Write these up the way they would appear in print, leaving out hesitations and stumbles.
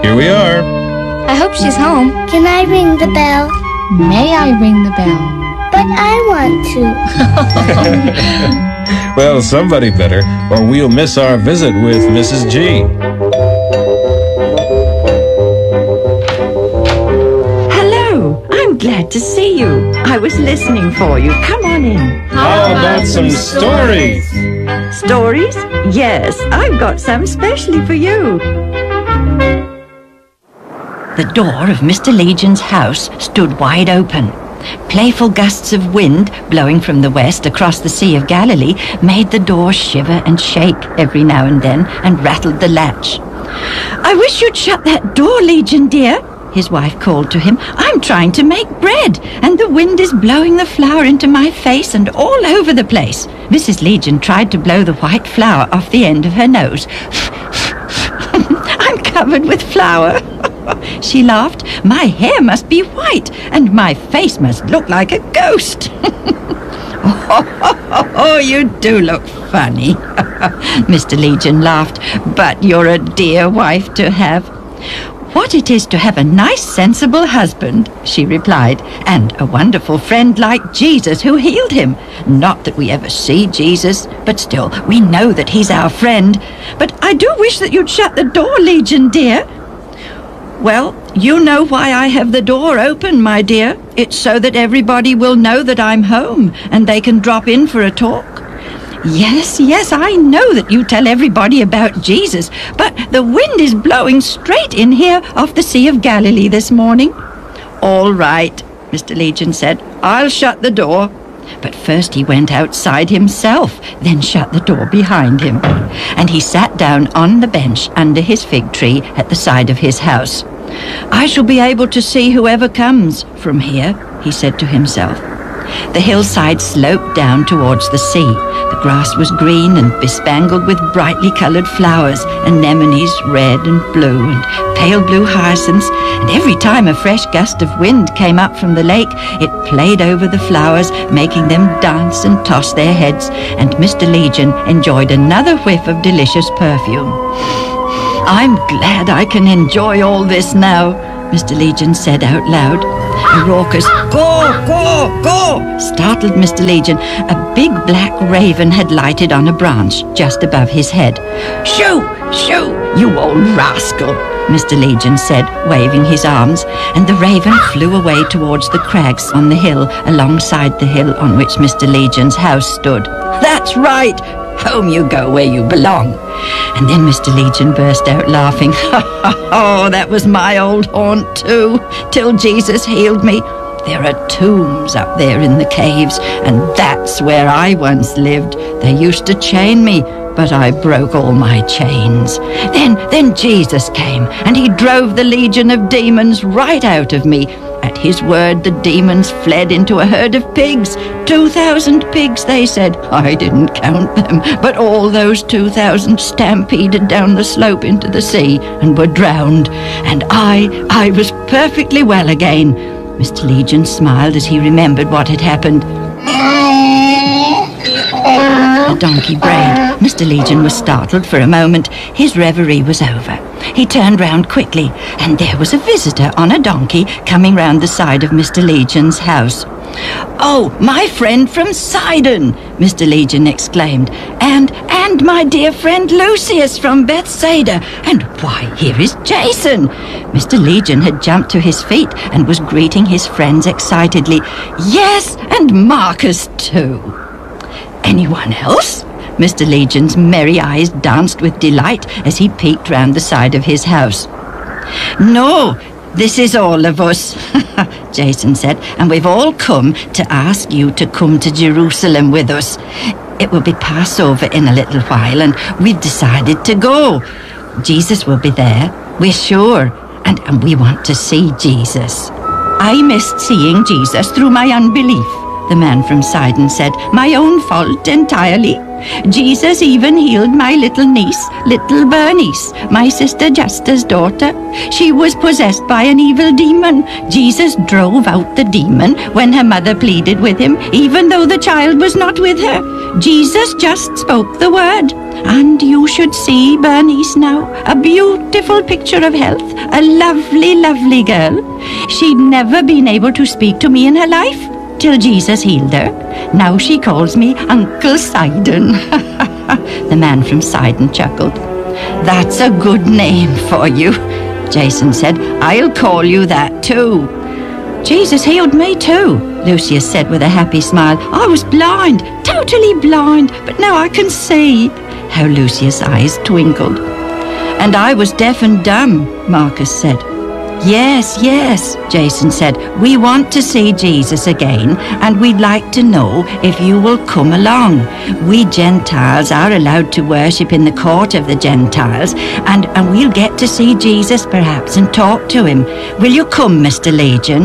Here we are. I hope she's home. Can I ring the bell? May I ring the bell? But I want to. Well, somebody better, or we'll miss our visit with Mrs. G. Hello, I'm glad to see you. I was listening for you. Come on in. How about some stories? Stories? Yes, I've got some specially for you. The door of Mr. Legion's house stood wide open. Playful gusts of wind blowing from the west across the Sea of Galilee made the door shiver and shake every now and then and rattled the latch. "I wish you'd shut that door, Legion dear," his wife called to him. "I'm trying to make bread, and the wind is blowing the flour into my face and all over the place." Mrs. Legion tried to blow the white flour off the end of her nose. "I'm covered with flour," she laughed. "My hair must be white, and my face must look like a ghost." "Oh, you do look funny," Mr. Legion laughed. "But you're a dear wife to have." "What it is to have a nice, sensible husband," she replied, "and a wonderful friend like Jesus who healed him. Not that we ever see Jesus, but still, we know that he's our friend. But I do wish that you'd shut the door, Legion dear." "Well, you know why I have the door open, my dear. It's so that everybody will know that I'm home, and they can drop in for a talk." Yes, I know that you tell everybody about Jesus, but the wind is blowing straight in here off the Sea of Galilee this morning." "All right," Mr. Legion said. "I'll shut the door." But first he went outside himself, then shut the door behind him. And he sat down on the bench under his fig tree at the side of his house. "I shall be able to see whoever comes from here," he said to himself. The hillside sloped down towards the sea. The grass was green and bespangled with brightly coloured flowers, anemones red and blue, and pale blue hyacinths, and every time a fresh gust of wind came up from the lake, it played over the flowers, making them dance and toss their heads, and Mr. Legion enjoyed another whiff of delicious perfume. "I'm glad I can enjoy all this now," Mr. Legion said out loud. A raucous "Caw, caw, caw" startled Mr. Legion. A big black raven had lighted on a branch just above his head. "Shoo, shoo, you old rascal," Mr. Legion said, waving his arms, and the raven flew away towards the crags on the hill alongside the hill on which Mr. Legion's house stood. "That's right! Home you go where you belong." And then Mr. Legion burst out laughing. "Oh, that was my old haunt too, till Jesus healed me. There are tombs up there in the caves, and that's where I once lived. They used to chain me, but I broke all my chains. Then Jesus came, and he drove the legion of demons right out of me. At his word, the demons fled into a herd of pigs. 2,000 pigs, they said. I didn't count them, but all those 2,000 stampeded down the slope into the sea and were drowned. And I was perfectly well again." Mr. Legion smiled as he remembered what had happened. A donkey brayed. Mr. Legion was startled for a moment. His reverie was over. He turned round quickly, and there was a visitor on a donkey coming round the side of Mr. Legion's house. "Oh, my friend from Sidon!" Mr. Legion exclaimed. And my dear friend Lucius from Bethsaida. And why, here is Jason!" Mr. Legion had jumped to his feet and was greeting his friends excitedly. "Yes, and Marcus too." "Anyone else?" Mr. Legion's merry eyes danced with delight as he peeked round the side of his house. "No, this is all of us," Jason said, "and we've all come to ask you to come to Jerusalem with us. It will be Passover in a little while, and we've decided to go. Jesus will be there, we're sure, and we want to see Jesus." "I missed seeing Jesus through my unbelief," the man from Sidon said. "My own fault entirely. Jesus even healed my little niece, little Bernice, my sister Justa's daughter. She was possessed by an evil demon. Jesus drove out the demon when her mother pleaded with him, even though the child was not with her. Jesus just spoke the word. And you should see Bernice now. A beautiful picture of health. A lovely, lovely girl. She'd never been able to speak to me in her life till Jesus healed her. Now she calls me Uncle Sidon. The man from Sidon chuckled. That's a good name for you, Jason said. I'll call you that too. Jesus healed me too, Lucius said with a happy smile. I was blind, totally blind, but now I can see. How Lucius' eyes twinkled. And I was deaf and dumb, Marcus said. Yes, yes, Jason said. We want to see Jesus again, and we'd like to know if you will come along. We Gentiles are allowed to worship in the court of the Gentiles, and we'll get to see Jesus perhaps and talk to him. Will you come, Mr. Legion?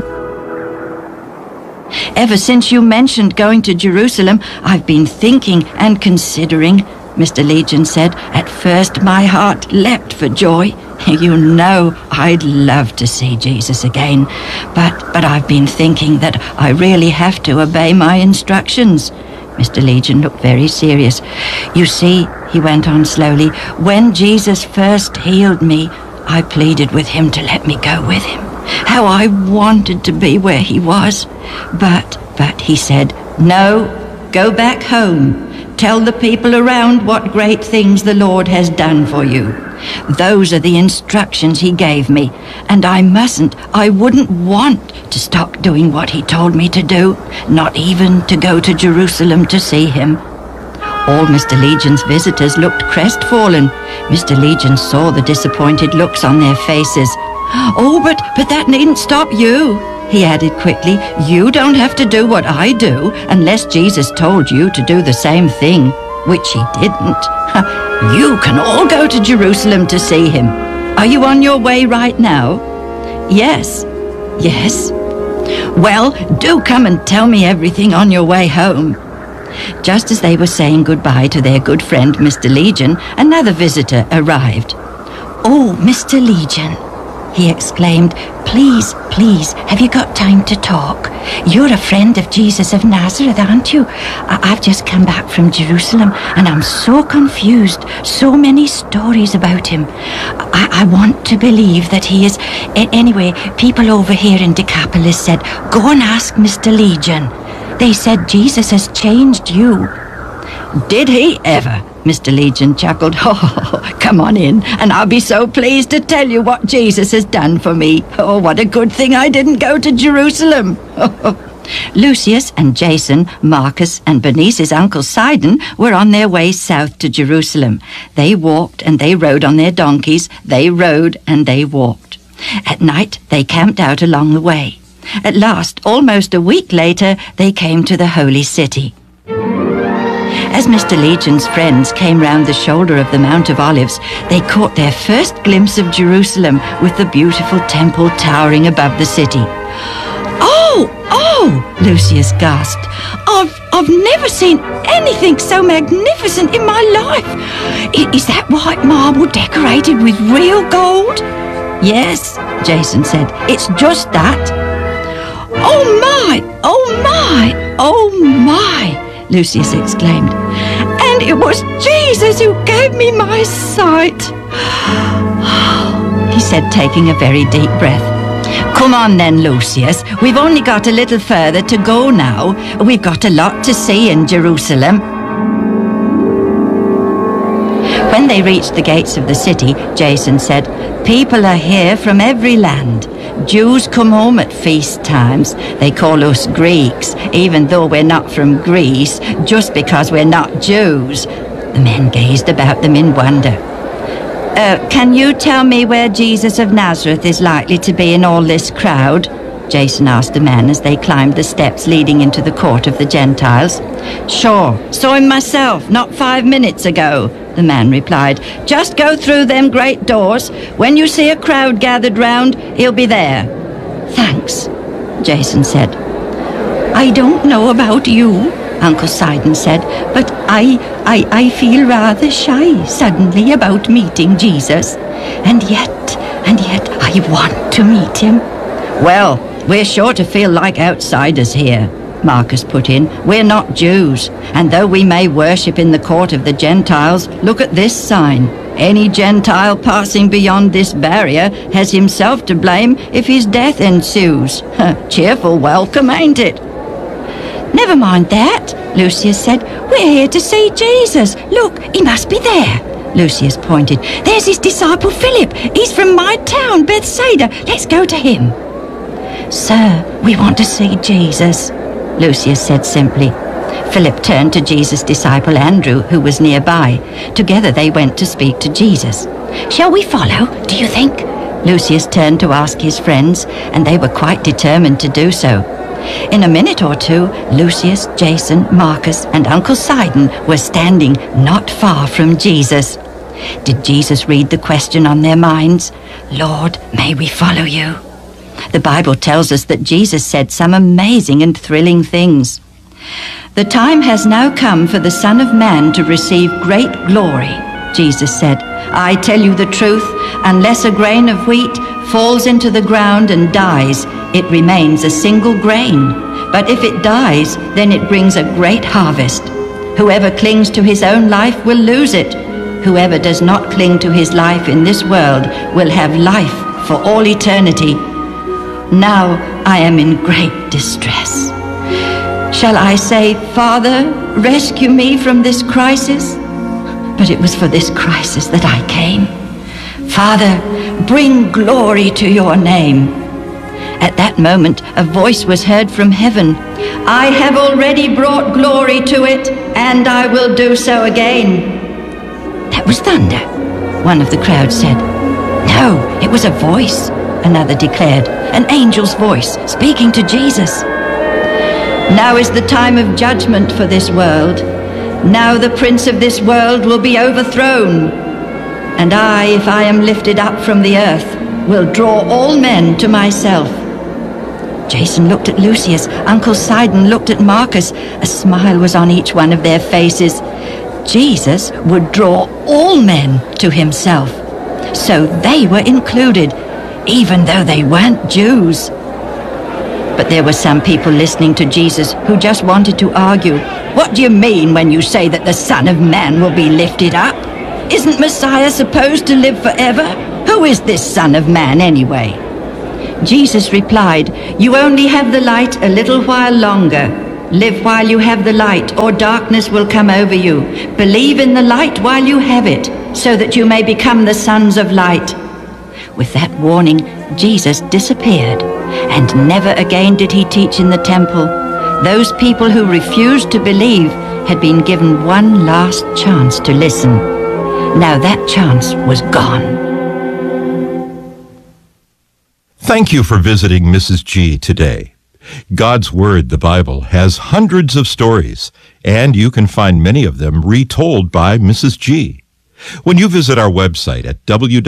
Ever since you mentioned going to Jerusalem, I've been thinking and considering, Mr. Legion said. At first my heart leapt for joy. You know, I'd love to see Jesus again, but I've been thinking that I really have to obey my instructions. Mr. Legion looked very serious. You see, he went on slowly, when Jesus first healed me, I pleaded with him to let me go with him. How I wanted to be where he was. But he said, no, go back home. Tell the people around what great things the Lord has done for you. Those are the instructions he gave me, and I wouldn't want to stop doing what he told me to do, not even to go to Jerusalem to see him. All Mr. Legion's visitors looked crestfallen. Mr. Legion saw the disappointed looks on their faces. Oh, but that needn't stop you, he added quickly. You don't have to do what I do unless Jesus told you to do the same thing, which he didn't. You can all go to Jerusalem to see him. Are you on your way right now? Yes. Yes. Well, do come and tell me everything on your way home. Just as they were saying goodbye to their good friend Mr. Legion, another visitor arrived. Oh, Mr. Legion, he exclaimed, please, have you got time to talk? You're a friend of Jesus of Nazareth, aren't you? I've just come back from Jerusalem and I'm so confused. So many stories about him. I want to believe that he is... Anyway, people over here in Decapolis said, go and ask Mr. Legion. They said Jesus has changed you. Did he ever? Mr. Legion chuckled. Oh, come on in, and I'll be so pleased to tell you what Jesus has done for me. Oh, what a good thing I didn't go to Jerusalem. Lucius and Jason, Marcus and Bernice's Uncle Sidon were on their way south to Jerusalem. They walked and they rode on their donkeys. They rode and they walked. At night, they camped out along the way. At last, almost a week later, they came to the holy city. As Mr. Legion's friends came round the shoulder of the Mount of Olives, they caught their first glimpse of Jerusalem with the beautiful temple towering above the city. Oh, Lucius gasped. I've never seen anything so magnificent in my life. Is that white marble decorated with real gold? Yes, Jason said. It's just that. Oh my, Lucius exclaimed. And it was Jesus who gave me my sight, he said, taking a very deep breath. Come on then, Lucius. We've only got a little further to go now. We've got a lot to see in Jerusalem. When they reached the gates of the city, Jason said, people are here from every land. Jews come home at feast times. They call us Greeks, even though we're not from Greece, just because we're not Jews. The men gazed about them in wonder. Can you tell me where Jesus of Nazareth is likely to be in all this crowd? Jason asked the man as they climbed the steps leading into the court of the Gentiles. Sure, saw him myself not 5 minutes ago, the man replied. Just go through them great doors. When you see a crowd gathered round, he'll be there. Thanks, Jason said. I don't know about you, Uncle Sidon said, but I feel rather shy suddenly about meeting Jesus. And yet I want to meet him. Well, we're sure to feel like outsiders here, Marcus put in. "We're not Jews, and though we may worship in the court of the Gentiles, look at this sign. Any Gentile passing beyond this barrier has himself to blame if his death ensues." Cheerful welcome, ain't it? "Never mind that," Lucius said. "We're here to see Jesus. Look, he must be there." Lucius pointed. "There's his disciple Philip. He's from my town, Bethsaida. Let's go to him." "Sir, we want to see Jesus," Lucius said simply. Philip turned to Jesus' disciple Andrew, who was nearby. Together they went to speak to Jesus. "Shall we follow, do you think?" Lucius turned to ask his friends, and they were quite determined to do so. In a minute or two, Lucius, Jason, Marcus, and Uncle Sidon were standing not far from Jesus. Did Jesus read the question on their minds? "Lord, may we follow you?" The Bible tells us that Jesus said some amazing and thrilling things. "The time has now come for the Son of Man to receive great glory," Jesus said. "I tell you the truth, unless a grain of wheat falls into the ground and dies, it remains a single grain. But if it dies, then it brings a great harvest. Whoever clings to his own life will lose it. Whoever does not cling to his life in this world will have life for all eternity. Now I am in great distress. Shall I say, 'Father, rescue me from this crisis?' But it was for this crisis that I came. 'Father, bring glory to your name.' At that moment, a voice was heard from heaven. 'I have already brought glory to it, and I will do so again.'" "That was thunder," one of the crowd said. "No, it was a voice," another declared, "an angel's voice speaking to Jesus." "Now is the time of judgment for this world. Now the prince of this world will be overthrown. And I, if I am lifted up from the earth, will draw all men to myself." Jason looked at Lucius. Uncle Sidon looked at Marcus. A smile was on each one of their faces. Jesus would draw all men to himself. So they were included, even though they weren't Jews. But there were some people listening to Jesus who just wanted to argue. "What do you mean when you say that the Son of Man will be lifted up? Isn't Messiah supposed to live forever? Who is this Son of Man anyway?" Jesus replied, "You only have the light a little while longer. Live while you have the light, or darkness will come over you. Believe in the light while you have it, so that you may become the sons of light." With that warning, Jesus disappeared, and never again did he teach in the temple. Those people who refused to believe had been given one last chance to listen. Now that chance was gone. Thank you for visiting Mrs. G today. God's Word, the Bible, has hundreds of stories, and you can find many of them retold by Mrs. G. When you visit our website at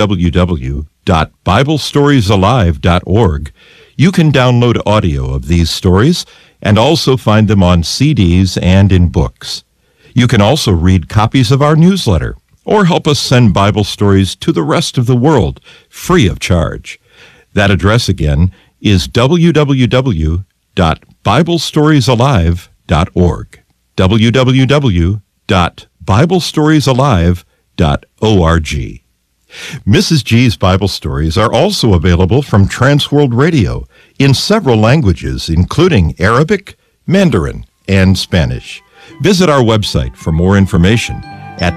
www.biblestoriesalive.org, you can download audio of these stories and also find them on CDs and in books. You can also read copies of our newsletter or help us send Bible stories to the rest of the world free of charge. That address again is www.biblestoriesalive.org. www.biblestoriesalive.org. Mrs. G's Bible stories are also available from Transworld Radio in several languages, including Arabic, Mandarin, and Spanish. Visit our website for more information at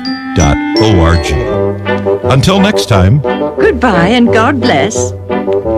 www.biblestoriesalive.org. Until next time, Goodbye and God bless.